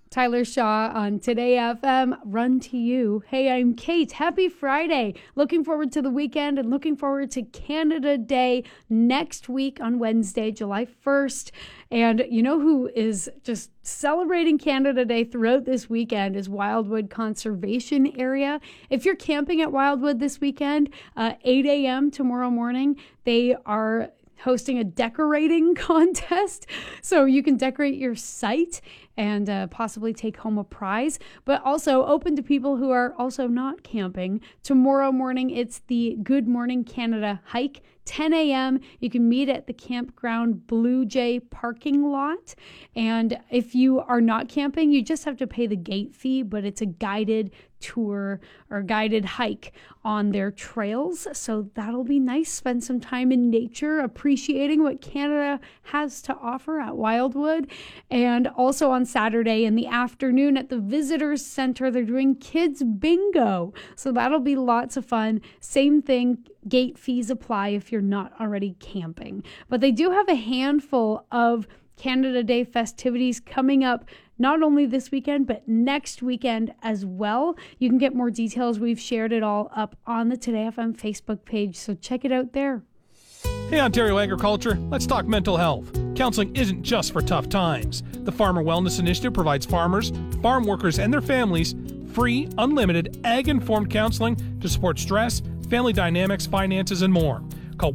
Tyler Shaw on Today FM, Run to You. Hey, I'm Kate. Happy Friday. Looking forward to the weekend and looking forward to Canada Day next week on Wednesday, July 1st. And you know who is just celebrating Canada Day throughout this weekend is Wildwood Conservation Area. If you're camping at Wildwood this weekend, 8 a.m. tomorrow morning, they are hosting a decorating contest. So you can decorate your site and possibly take home a prize, but also open to people who are also not camping. Tomorrow morning, it's the Good Morning Canada hike. 10 a.m. You can meet at the campground Blue Jay parking lot. And if you are not camping, you just have to pay the gate fee, but it's a guided tour or guided hike on their trails. So that'll be nice. Spend some time in nature, appreciating what Canada has to offer at Wildwood. And also on Saturday in the afternoon at the Visitors Center, they're doing kids bingo. So that'll be lots of fun. Same thing. Gate fees apply if you're not already camping. But they do have a handful of Canada Day festivities coming up not only this weekend, but next weekend as well. You can get more details. We've shared it all up on the Today FM Facebook page, so check it out there. Hey, Ontario Agriculture, let's talk mental health. Counseling isn't just for tough times. The Farmer Wellness Initiative provides farmers, farm workers, and their families free, unlimited, ag-informed counseling to support stress, family dynamics, finances, and more. Call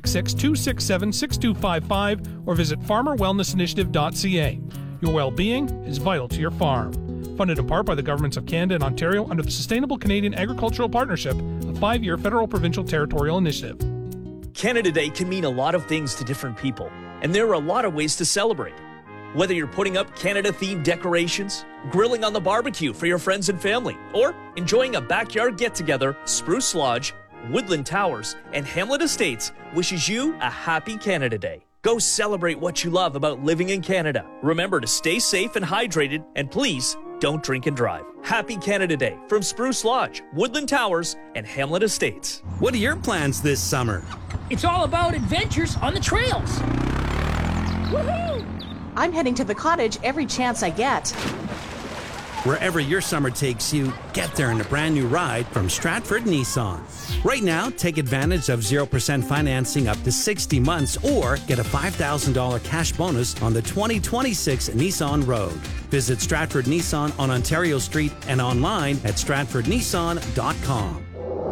1-866-267-6255 or visit farmerwellnessinitiative.ca. Your well-being is vital to your farm. Funded in part by the governments of Canada and Ontario under the Sustainable Canadian Agricultural Partnership, a 5-year federal, provincial, territorial initiative. Canada Day can mean a lot of things to different people, and there are a lot of ways to celebrate. Whether you're putting up Canada-themed decorations, grilling on the barbecue for your friends and family, or enjoying a backyard get-together, Spruce Lodge, Woodland Towers, and Hamlet Estates wishes you a happy Canada Day. Go celebrate what you love about living in Canada. Remember to stay safe and hydrated, and please don't drink and drive. Happy Canada Day from Spruce Lodge, Woodland Towers, and Hamlet Estates. What are your plans this summer? It's all about adventures on the trails. Woohoo! I'm heading to the cottage every chance I get. Wherever your summer takes you, get there in a brand new ride from Stratford Nissan. Right now, take advantage of 0% financing up to 60 months or get a $5,000 cash bonus on the 2026 Nissan Rogue. Visit Stratford Nissan on Ontario Street and online at stratfordnissan.com.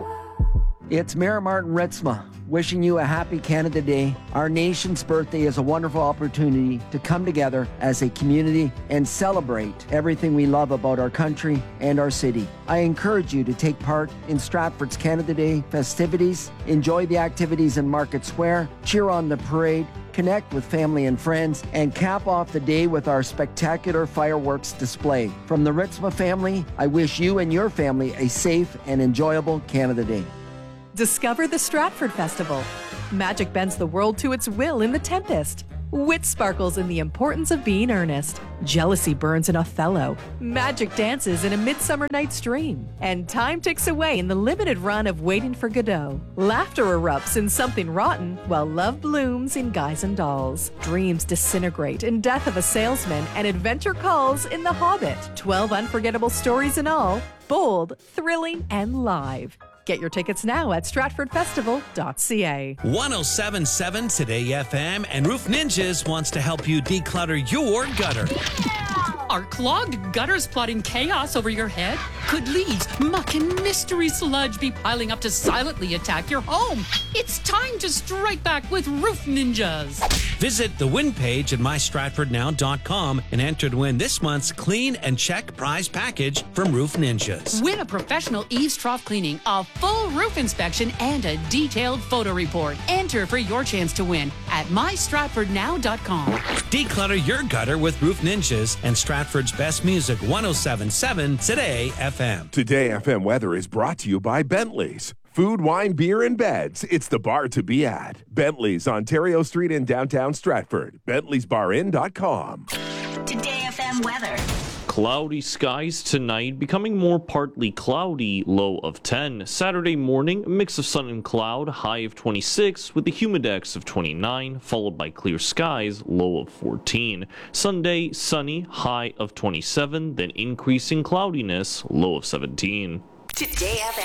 It's Mayor Martin Ritzma wishing you a happy Canada Day. Our nation's birthday is a wonderful opportunity to come together as a community and celebrate everything we love about our country and our city. I encourage you to take part in Stratford's Canada Day festivities, enjoy the activities in Market Square, cheer on the parade, connect with family and friends, and cap off the day with our spectacular fireworks display. From the Ritzma family, I wish you and your family a safe and enjoyable Canada Day. Discover the Stratford Festival. Magic bends the world to its will in The Tempest. Wit sparkles in The Importance of Being Earnest. Jealousy burns in Othello. Magic dances in A Midsummer Night's Dream. And time ticks away in the limited run of Waiting for Godot. Laughter erupts in Something Rotten, while love blooms in Guys and Dolls. Dreams disintegrate in Death of a Salesman, and adventure calls in The Hobbit. 12 unforgettable stories in all, bold, thrilling, and live. Get your tickets now at stratfordfestival.ca. 107.7 Today FM and Roof Ninjas wants to help you declutter your gutter. Are clogged gutters plotting chaos over your head? Could leaves, muck, and mystery sludge be piling up to silently attack your home? It's time to strike back with Roof Ninjas. Visit the win page at mystratfordnow.com and enter to win this month's Clean and Check prize package from Roof Ninjas. Win a professional eaves trough cleaning, a full roof inspection, and a detailed photo report. Enter for your chance to win at mystratfordnow.com. Declutter your gutter with Roof Ninjas and Stratford's best music, 107.7 Today FM. Today FM weather is brought to you by Bentley's. Food, wine, beer, and beds. It's the bar to be at. Bentley's, Ontario Street in downtown Stratford. Bentley'sBarIn.com. Today FM weather. Cloudy skies tonight, becoming more partly cloudy, low of 10. Saturday morning, a mix of sun and cloud, high of 26, with the humidex of 29, followed by clear skies, low of 14. Sunday, sunny, high of 27, then increasing cloudiness, low of 17. Today FM.